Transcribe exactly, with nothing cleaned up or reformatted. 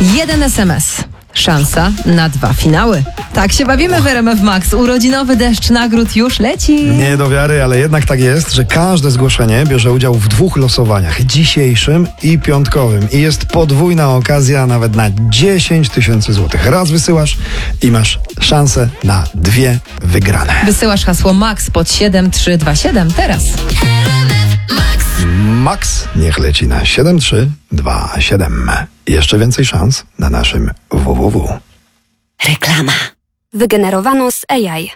Jeden es em es. Szansa na dwa finały. Tak się bawimy w R M F Max. Urodzinowy deszcz nagród już leci. Nie do wiary, ale jednak tak jest, że każde zgłoszenie bierze udział w dwóch losowaniach. Dzisiejszym i piątkowym. I jest podwójna okazja nawet na dziesięć tysięcy złotych. Raz wysyłasz i masz szansę na dwie wygrane. Wysyłasz hasło Max pod siedem trzy dwa siedem teraz. Max niech leci na siedem trzy dwa siedem. Jeszcze więcej szans na naszym www. Reklama. Wygenerowano z A I.